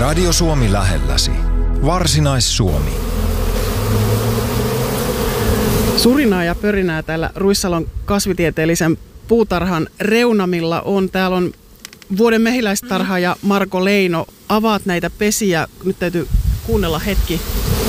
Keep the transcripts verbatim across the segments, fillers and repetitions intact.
Radio Suomi lähelläsi. Varsinais-Suomi. Surinaa ja pörinää täällä Ruissalon kasvitieteellisen puutarhan reunamilla on. Täällä on vuoden mehiläistarhaaja Marko Leino. Avaat näitä pesiä. Nyt täytyy kuunnella hetki.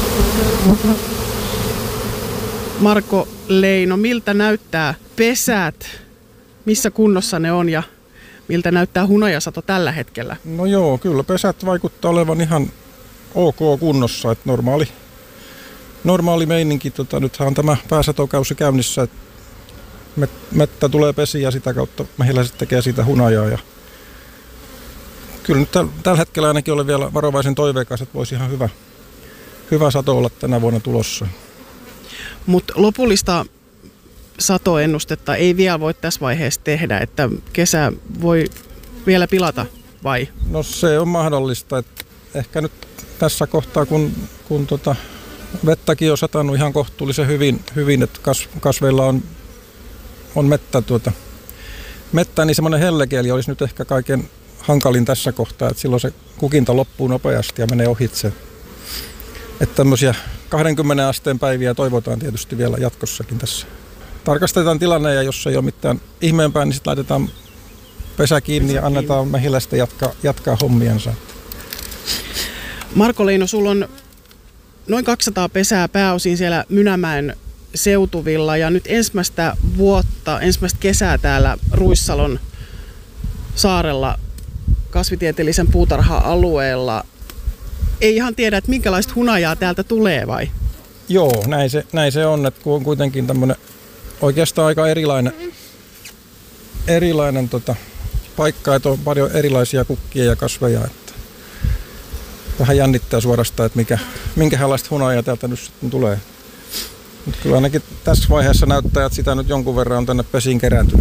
Marko Leino, miltä näyttää pesät? Missä kunnossa ne on ja miltä näyttää hunajasato tällä hetkellä? No joo, kyllä pesät vaikuttaa olevan ihan ok kunnossa, että normaali, normaali meininki. Tota, nythän on tämä pääsatokausi käynnissä, että met, mettä tulee pesiä ja sitä kautta mehiläiset tekee siitä hunajaa. Ja kyllä nyt täl, tällä hetkellä ainakin olen vielä varovaisen toiveikas, että voisi ihan hyvä, hyvä sato olla tänä vuonna tulossa. Mutta lopullista satoennustetta ei vielä voi tässä vaiheessa tehdä, että kesä voi vielä pilata vai? No se on mahdollista, että ehkä nyt tässä kohtaa, kun, kun tota vettäkin on satanut ihan kohtuullisen hyvin, hyvin että kas, kasveilla on, on mettä, tuota, mettä, niin semmoinen hellekieli olisi nyt ehkä kaiken hankalin tässä kohtaa, että silloin se kukinta loppuu nopeasti ja menee ohitse. Että tämmöisiä kaksikymmentä asteen päiviä toivotaan tietysti vielä jatkossakin tässä. Tarkastetaan tilanne ja jos ei ole mitään ihmeempää, niin sitten laitetaan pesä kiinni ja annetaan mehiläisten jatkaa, jatkaa hommiensa. Marko Leino, sulla on noin kaksisataa pesää pääosin siellä Mynämäen seutuvilla ja nyt ensimmäistä vuotta, ensimmäistä kesää täällä Ruissalon saarella kasvitieteellisen puutarha-alueella. Ei ihan tiedä, että minkälaista hunajaa täältä tulee vai? Joo, näin se, näin se on, että kun on kuitenkin tämmöinen oikeastaan aika erilainen, erilainen tota, paikka, että on paljon erilaisia kukkia ja kasveja. Että vähän jännittää suorastaan, että mikä, minkälaista hunajaa täältä nyt sitten tulee. Mutta kyllä ainakin tässä vaiheessa näyttää, että sitä nyt jonkun verran on tänne pesiin kerääntynyt.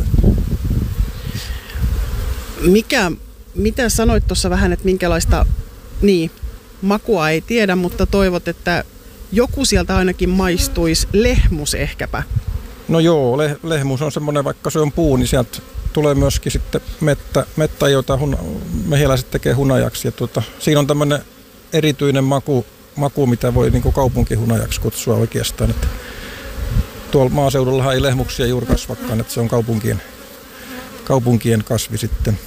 Mikä, mitä sanoit tuossa vähän, että minkälaista niin, makua ei tiedä, mutta toivot, että joku sieltä ainakin maistuisi. Lehmus ehkäpä. No joo, le- lehmus on semmoinen, vaikka se on puu, niin sieltä tulee myöskin sitten mettä, mettä jota hun- mehiläiset tekee hunajaksi. Ja tuota, siinä on tämmöinen erityinen maku, maku mitä voi niin kuin kaupunkihunajaksi kutsua oikeastaan. Että tuolla maaseudullahan ei lehmuksia juuri kasvakaan, että se on kaupunkien, kaupunkien kasvi sitten.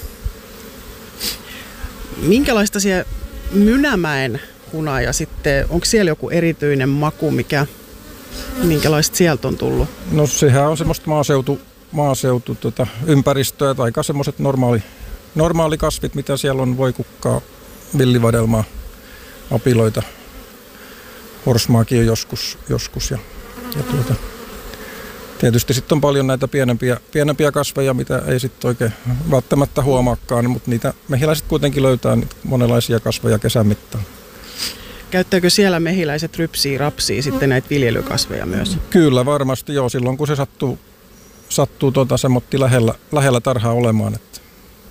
Minkälaista siellä Mynämäen hunaja sitten, onko siellä joku erityinen maku, mikä, minkälaista sieltä on tullut? No sehän on semmoista maaseutu, maaseutu tota, ympäristöä, tai aika semmoiset normaali, normaali kasvit, mitä siellä on, voi kukkaa, villivadelmaa, apiloita, horsmaakin on joskus, joskus ja, ja tuota, tietysti sitten on paljon näitä pienempiä, pienempiä kasveja, mitä ei sitten oikein välttämättä huomaakaan, mutta niitä mehiläiset kuitenkin löytää monenlaisia kasveja kesän mittaan. Käyttääkö siellä mehiläiset rypsiä, rapsia sitten näitä viljelykasveja myös? Kyllä varmasti joo, silloin kun se sattuu, sattuu tuota, semmotti lähellä, lähellä tarhaa olemaan. Että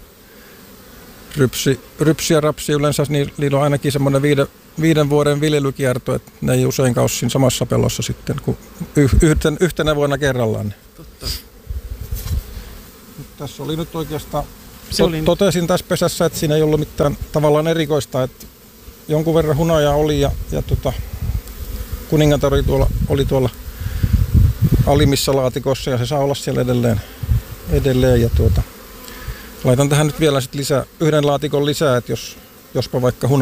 rypsi, rypsi ja rapsi yleensä, niin niillä on ainakin semmoinen viiden, viiden vuoden viljelykierto, että ne ei usein käy siinä samassa pellossa sitten kuin yhten, yhtenä vuonna kerrallaan. Totta. Tässä oli nyt oikeastaan, se oli... totesin tässä pesässä, että siinä ei ollut mitään tavallaan erikoista, että jonkun verran hunajaa oli ja, ja tota, kuningatar oli tuolla, oli tuolla alimmissa laatikossa ja se saa olla siellä edelleen. edelleen ja tuota, laitan tähän nyt vielä sit lisää, yhden laatikon lisää, että jos, jospa vaikka hunajaa